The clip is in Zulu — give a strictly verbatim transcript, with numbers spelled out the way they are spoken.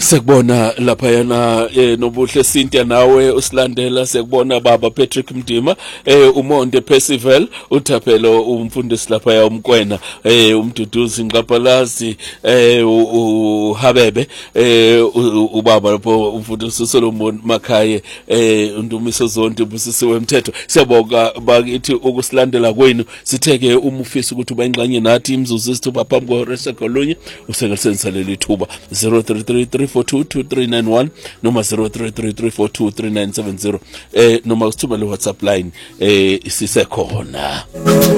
Sekubona lapha yana eh, nobuhle Cynthia nawe usilandela sekubona baba Patrick Mdima eh uMonde Percival uThaphelo umfundisi lapha ya umkwena eh umduduzi Nqapalazi eh uHabebe eh ubaba lapho umfundisi Solomon Makhaye eh undumiso zonke ubusisiwe Mthetho. Siyabonga bakithi ukusilandela kwenu sitheke umufisi ukuthi uba ingxanye nathi imzuzu isithuba phambi koresekolunye usengasensaleli ithuba zero three three three four two two three nine one noma zero three three three four two three nine seven zero eh noma usithumele WhatsApp line eh isisekhona.